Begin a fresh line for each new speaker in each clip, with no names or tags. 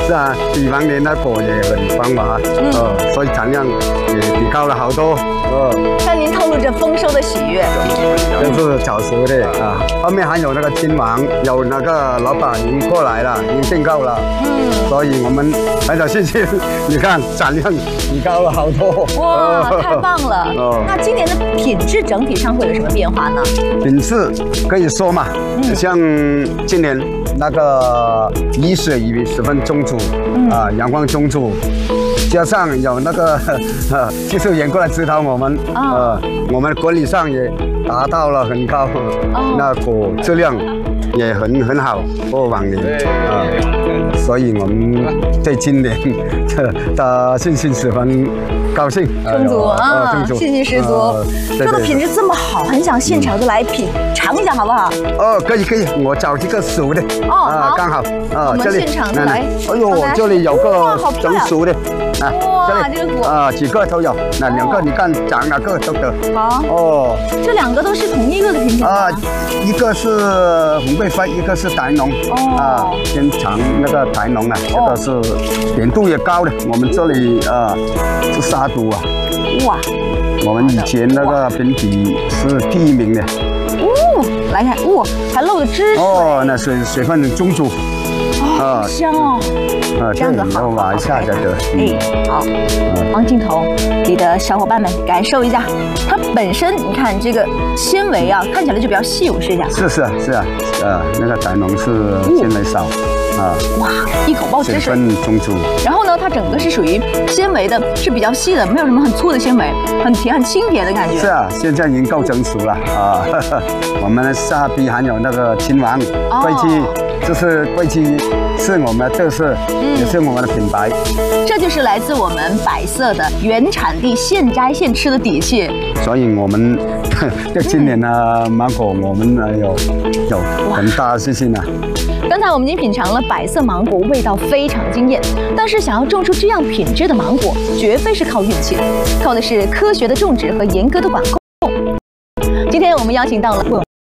是啊，比往年的果也很繁华，所以产量也提高了好多。
向您透露着丰收的喜悦。
这是早熟的啊，后面还有那个金王，有那个老板已经过来了，已经订购了。所以我们很有信心。你看产量提高了好多。
哇，太棒了！那今年的品质整体上会有什么变化呢？
品质可以说嘛，像今年那个雨水也十分充足，阳光充足。加上有那个技术员过来指导我们，我们管理上也达到了很高，那果质量也很好，过往年所以我们对今年的信心十分高兴，
充足啊，信心十足。这个品质这么好，很想现场就来尝一下，好不好？
可以，我找几个熟的，刚好
我们现场来。
哎呦，这里有个成熟的。
哇，这个果
几个都有，那两个你看长哪个都得。
好这两个都是同一个的品种
一个是红贵妃，一个是台农偏长那个台农这个是甜度也高的。我们这里是沙都哇，我们以前那个评比是第1名的。
来看还漏了汁水。
那水分很充足。
好香哦！这样子好，
挖一下才得。
好，往镜头里的小伙伴们感受一下，它本身你看这个纤维看起来就比较细，我试一下。是啊，
那个台农是纤维少
哇，一口爆汁水，
水分充足。
然后呢，它整个是属于纤维的，是比较细的，没有什么很粗的纤维，很甜、很清甜的感觉。
是啊，现在已经够成熟了我们的下边还有那个金王桂鸡。这是桂鸡，是我们的特色，也是我们的品牌。
这就是来自我们百色的原产地现摘现吃的底气。
所以我们对今年的芒果，我们有很大的信心
刚才我们已经品尝了百色芒果，味道非常惊艳。但是想要种出这样品质的芒果，绝非是靠运气的，靠的是科学的种植和严格的管控。今天我们邀请到了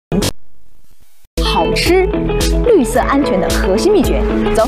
好吃、绿色安全的核心秘诀，走。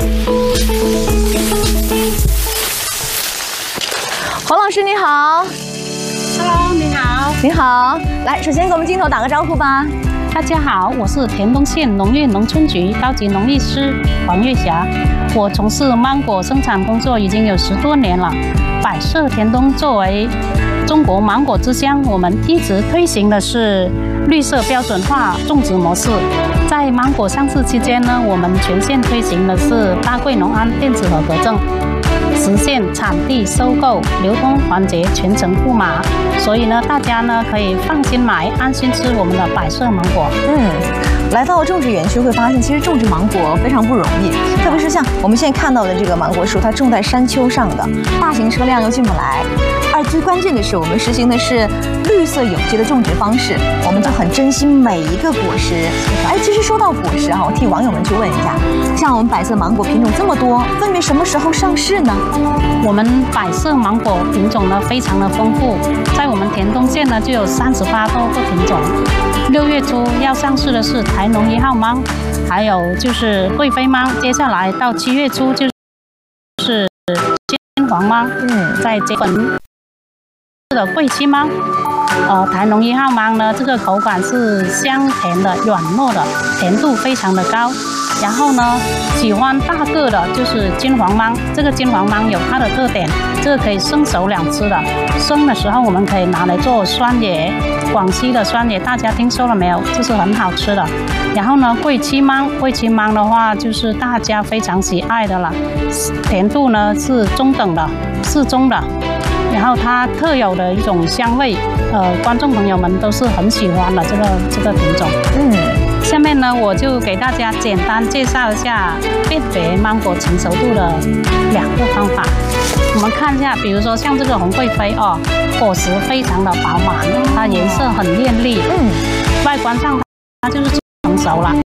黄老师你好
，Hello， 你好，
你好，来，首先给我们镜头打个招呼吧。
大家好，我是田东县农业农村局高级农艺师黄月霞，我从事芒果生产工作已经有10多年了。百色田东作为中国芒果之乡，我们一直推行的是绿色标准化种植模式。在芒果上市期间呢，我们全县推行的是大贵农安电子合格证，实现产地、收购、流通环节全程不麻。所以呢，大家呢可以放心买，安心吃我们的百色芒果。
来到种植园区会发现，其实种植芒果非常不容易，特别是像我们现在看到的这个芒果树，它种在山丘上的，大型车辆又进不来。而最关键的是，我们实行的是绿色有机的种植方式，我们就很珍惜每一个果实。其实说到果实我替网友们去问一下，像我们百色芒果品种这么多，分别什么时候上市呢？
我们百色芒果品种呢非常的丰富，在我们田东县呢就有38多个品种。6月初要上市的是台农1号芒，还有就是贵妃芒，接下来到7月初就是金黄芒，在这本的桂七芒。台农1号芒呢，这个口感是香甜的、软糯的，甜度非常的高。然后呢，喜欢大个的就是金黄芒，这个金黄芒有它的特点，这个可以生熟两吃的。生的时候我们可以拿来做酸野，广西的酸野大家听说了没有？这是很好吃的。然后呢，桂七芒的话就是大家非常喜爱的了，甜度呢是中等的、适中的。然后它特有的一种香味，观众朋友们都是很喜欢的这个品种。下面呢，我就给大家简单介绍一下辨别芒果成熟度的2个方法。我们看一下，比如说像这个红贵妃果实非常的饱满，它颜色很艳丽，外观上它就是成熟了。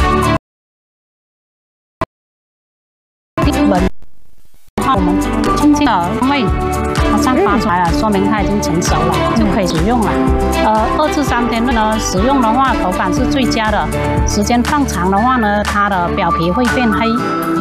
我们轻轻的味散发出来了，说明它已经成熟了，就可以使用了。2至3天呢，使用的话口感是最佳的。时间放长的话呢，它的表皮会变黑。